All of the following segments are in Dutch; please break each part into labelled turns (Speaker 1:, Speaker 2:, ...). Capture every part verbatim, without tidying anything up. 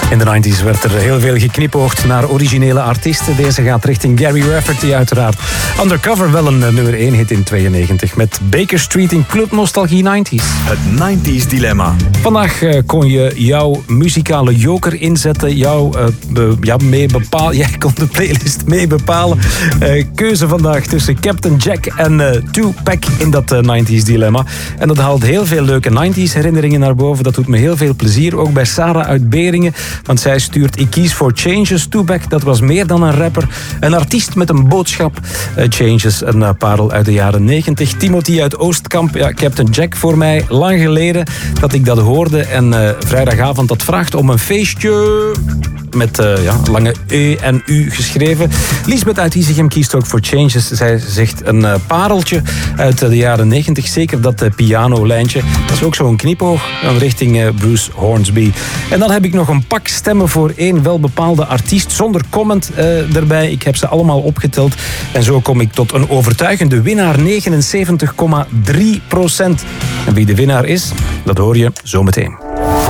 Speaker 1: In de negentig werd er heel veel geknipoogd naar originele artiesten. Deze gaat richting Gary Rafferty uiteraard. Undercover wel een nummer één hit in tweeënnegentig met Baker Street in Club Nostalgie negentig.
Speaker 2: Het negentig dilemma.
Speaker 1: Vandaag uh, kon je jouw muzikale joker inzetten. Jouw, uh, be, ja, mee bepalen. Jij kon de playlist mee bepalen. Uh, keuze vandaag tussen Captain Jack en uh, Tupac in dat uh, negentig dilemma. En dat haalt heel veel leuke negentig herinneringen naar boven. Dat doet me heel veel plezier. Ook bij Sarah uit Beringen. Want zij stuurt Ik kies voor Changes. Tupac, dat was meer dan een rapper. Een artiest met een boodschap. Uh, Changes, een uh, parel uit de jaren negentig. Timothy uit Oostkamp. Ja, Captain Jack voor mij. Lang geleden dat ik dat hoorde. En uh, vrijdagavond dat vraagt om een feestje. Met uh, ja, lange E en U geschreven. Lisbeth uit Isegem kiest ook voor Changes. Zij zegt een uh, pareltje uit uh, de jaren negentig. Zeker dat uh, pianolijntje. Dat is ook zo'n knipoog richting uh, Bruce Hornsby. En dan heb ik nog een pak stemmen voor één welbepaalde artiest. Zonder comment uh, erbij. Ik heb ze allemaal opgeteld. En zo kom ik tot een overtuigende winnaar. negenenzeventig komma drie procent. En wie de winnaar is, dat hoor je zo meteen.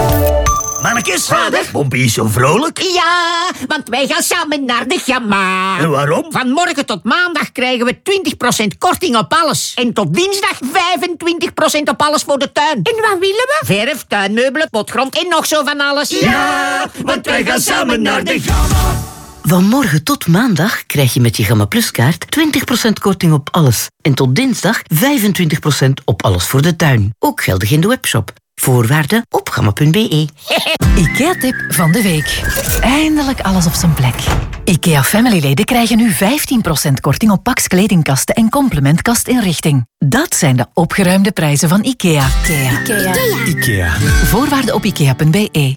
Speaker 3: Mannekes, vader, Pompie is zo vrolijk.
Speaker 4: Ja, want wij gaan samen naar de Gamma.
Speaker 3: En waarom?
Speaker 4: Van morgen tot maandag krijgen we twintig procent korting op alles. En tot dinsdag vijfentwintig procent op alles voor de tuin. En wat willen we? Verf, tuinmeubelen, potgrond en nog zo van alles.
Speaker 3: Ja, want wij gaan samen naar de Gamma.
Speaker 5: Van morgen tot maandag krijg je met je Gamma Plus kaart twintig procent korting op alles. En tot dinsdag vijfentwintig procent op alles voor de tuin. Ook geldig in de webshop. Voorwaarden op gamma punt b e.
Speaker 6: IKEA-tip van de week. Eindelijk alles op zijn plek. IKEA Family-leden krijgen nu vijftien procent korting op Pax kledingkasten en complementkastinrichting. Dat zijn de opgeruimde prijzen van IKEA. IKEA.
Speaker 2: IKEA. IKEA.
Speaker 6: Voorwaarden op ikea punt b e.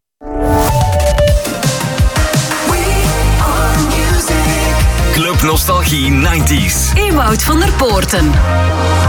Speaker 2: Club Nostalgie negentig.
Speaker 6: Ewout van der Poorten.